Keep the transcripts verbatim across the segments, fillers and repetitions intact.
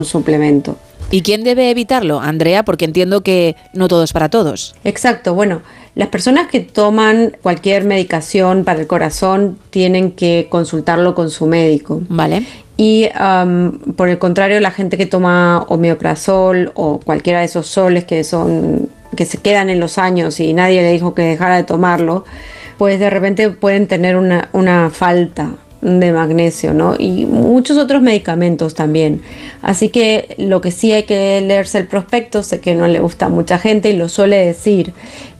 suplemento. ¿Y quién debe evitarlo, Andrea? Porque entiendo que no todo es para todos. Exacto, bueno, las personas que toman cualquier medicación para el corazón tienen que consultarlo con su médico. Vale. Y um, por el contrario, la gente que toma omeprazol o cualquiera de esos soles que son que se quedan en los años y nadie le dijo que dejara de tomarlo, pues de repente pueden tener una, una falta de magnesio, ¿no? Y muchos otros medicamentos también. Así que lo que sí hay que leerse el prospecto, sé que no le gusta a mucha gente y lo suele decir,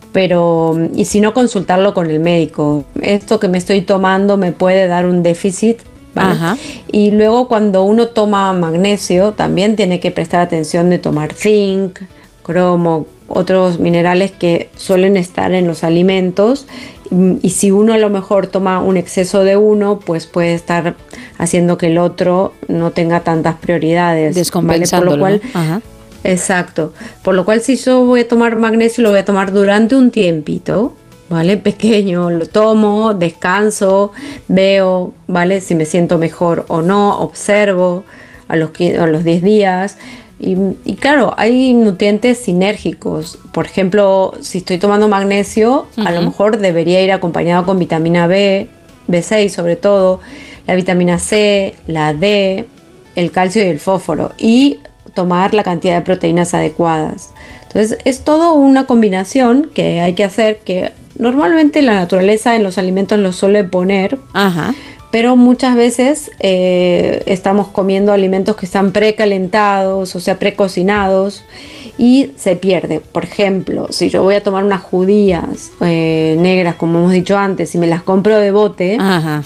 pero y si no, consultarlo con el médico. Esto que me estoy tomando me puede dar un déficit, ¿vale? Ajá. Y luego cuando uno toma magnesio también tiene que prestar atención de tomar zinc, cromo, otros minerales que suelen estar en los alimentos, y si uno a lo mejor toma un exceso de uno, pues puede estar haciendo que el otro no tenga tantas prioridades, descompensándolo, ¿vale? Por lo cual, ¿no? Ajá. Exacto, por lo cual si yo voy a tomar magnesio, lo voy a tomar durante un tiempito, ¿vale? Pequeño, lo tomo, descanso, veo, ¿vale? Si me siento mejor o no, observo a los, a los diez días. Y, y claro, hay nutrientes sinérgicos. Por ejemplo, si estoy tomando magnesio, uh-huh. a lo mejor debería ir acompañado con vitamina B, B seis sobre todo, la vitamina C, la D, el calcio y el fósforo. Y tomar la cantidad de proteínas adecuadas. Entonces, es todo una combinación que hay que hacer, que normalmente la naturaleza en los alimentos lo suele poner. Ajá. Pero muchas veces eh, estamos comiendo alimentos que están precalentados, o sea, precocinados, y se pierde. Por ejemplo, si yo voy a tomar unas judías eh, negras, como hemos dicho antes, y me las compro de bote, Ajá.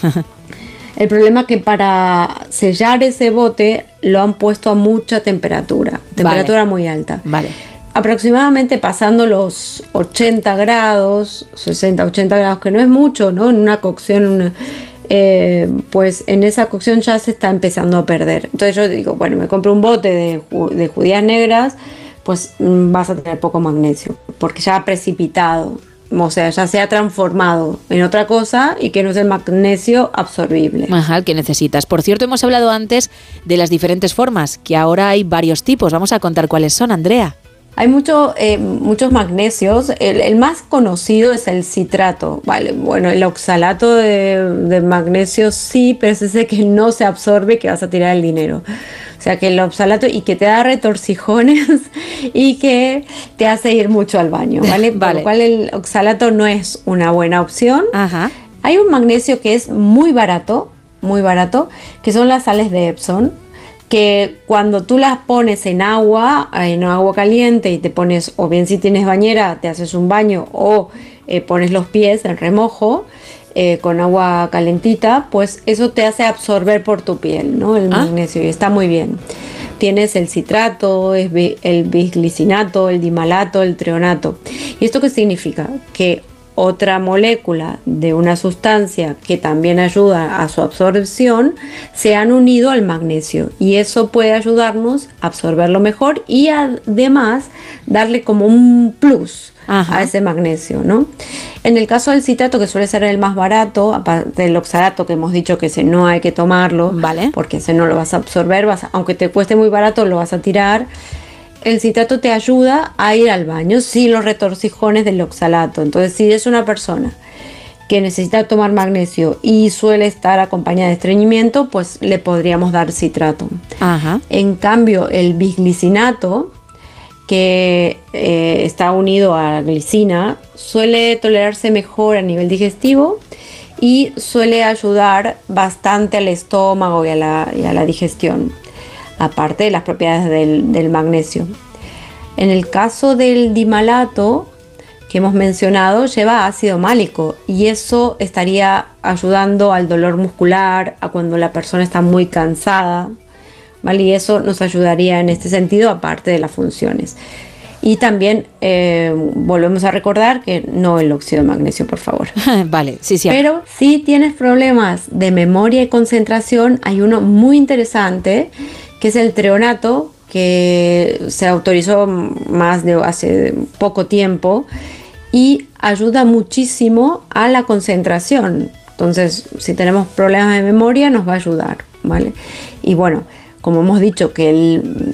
el problema es que para sellar ese bote lo han puesto a mucha temperatura, temperatura vale. muy alta. Vale. Aproximadamente pasando los ochenta grados, sesenta, ochenta grados, que no es mucho, ¿no? En una cocción... Una, Eh, pues en esa cocción ya se está empezando a perder. Entonces yo digo, bueno, me compro un bote de, de judías negras, pues mm, vas a tener poco magnesio, porque ya ha precipitado, o sea, ya se ha transformado en otra cosa y que no es el magnesio absorbible. Ajá, el que necesitas. Por cierto, hemos hablado antes de las diferentes formas, que ahora hay varios tipos. Vamos a contar cuáles son, Andrea. Hay mucho, eh, muchos magnesios. El, el más conocido es el citrato. Vale, bueno, el oxalato de, de magnesio sí, pero es ese que no se absorbe, que vas a tirar el dinero. O sea, que el oxalato y que te da retorcijones y que te hace ir mucho al baño, ¿vale? Por Vale. lo cual el oxalato no es una buena opción. Ajá. Hay un magnesio que es muy barato, muy barato, que son las sales de Epsom, que cuando tú las pones en agua, en agua caliente y te pones, o bien si tienes bañera, te haces un baño o eh, pones los pies en remojo eh, con agua calentita, pues eso te hace absorber por tu piel, ¿no? El ¿Ah? magnesio, y está muy bien. Tienes el citrato, el bisglicinato, el dimalato, el treonato. ¿Y esto qué significa? Que otra molécula de una sustancia que también ayuda a su absorción se han unido al magnesio, y eso puede ayudarnos a absorberlo mejor y además darle como un plus Ajá. a ese magnesio, ¿no? En el caso del citrato, que suele ser el más barato, aparte del oxalato que hemos dicho que ese no hay que tomarlo, vale. porque ese no lo vas a absorber, vas a, aunque te cueste muy barato lo vas a tirar. El citrato te ayuda a ir al baño sin los retorcijones del oxalato. Entonces, si es una persona que necesita tomar magnesio y suele estar acompañada de estreñimiento, pues le podríamos dar citrato. Ajá. En cambio, el bisglicinato, que eh, está unido a la glicina, suele tolerarse mejor a nivel digestivo y suele ayudar bastante al estómago y a la, y a la digestión, aparte de las propiedades del, del magnesio. En el caso del dimalato que hemos mencionado, lleva ácido málico, y eso estaría ayudando al dolor muscular, a cuando la persona está muy cansada, ¿vale? Y eso nos ayudaría en este sentido, aparte de las funciones. Y también eh, volvemos a recordar que no el óxido de magnesio, por favor. Vale, sí, sí. Pero si tienes problemas de memoria y concentración, hay uno muy interesante, que es el treonato, que se autorizó más de hace poco tiempo y ayuda muchísimo a la concentración. Entonces, si tenemos problemas de memoria, nos va a ayudar, ¿vale? Y bueno, como hemos dicho, que el